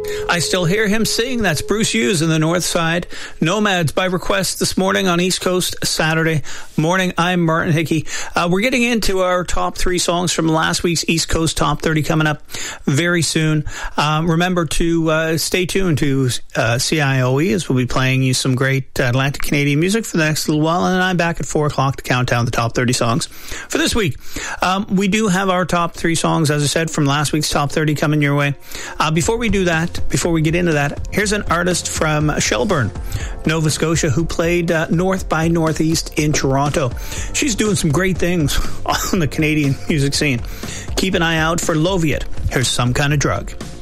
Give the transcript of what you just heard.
I Still Hear Him Sing. That's Bruce Hughes in the North Side. Nomads by request this morning on East Coast Saturday morning. I'm Martin Hickey. We're getting into our top 3 songs from last week's East Coast Top 30 coming up very soon. Remember to stay tuned to CIOE as we'll be playing you some great Atlantic Canadian music for the next little while. And I'm back at 4 o'clock to count down the top 30 songs for this week. We do have our top 3 songs, as I said, from last week's Top 30 coming your way. Before we do that, before we get into that, here's an artist from Shelburne, Nova Scotia, who played North by Northeast in Toronto. She's doing some great things on the Canadian music scene. Keep an eye out for Loviet. Here's Some Kind of Drug.